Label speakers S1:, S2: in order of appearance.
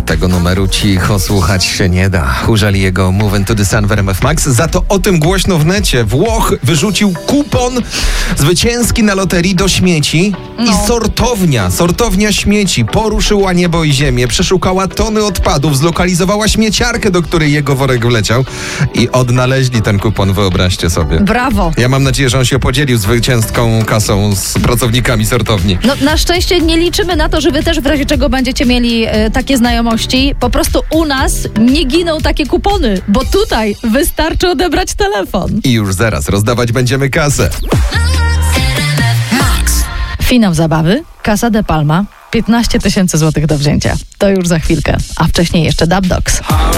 S1: Tego numeru cicho słuchać się nie da. Użyli jego Move Into The Sun w RMF Max. Za to o tym głośno w necie. Włoch wyrzucił kupon zwycięski na loterii do śmieci i sortownia śmieci poruszyła niebo i ziemię, przeszukała tony odpadów, zlokalizowała śmieciarkę, do której jego worek wleciał i odnaleźli ten kupon, wyobraźcie sobie.
S2: Brawo!
S1: Ja mam nadzieję, że on się podzielił zwycięską kasą z pracownikami sortowni.
S2: No, na szczęście nie liczymy na to, że wy też w razie czego będziecie mieli takie znajomości. Po prostu u nas nie giną takie kupony, bo tutaj wystarczy odebrać telefon.
S1: I już zaraz rozdawać będziemy kasę.
S2: Finał zabawy, Casa de Palma, 15 000 złotych do wzięcia. To już za chwilkę, a wcześniej jeszcze Dub Dogs.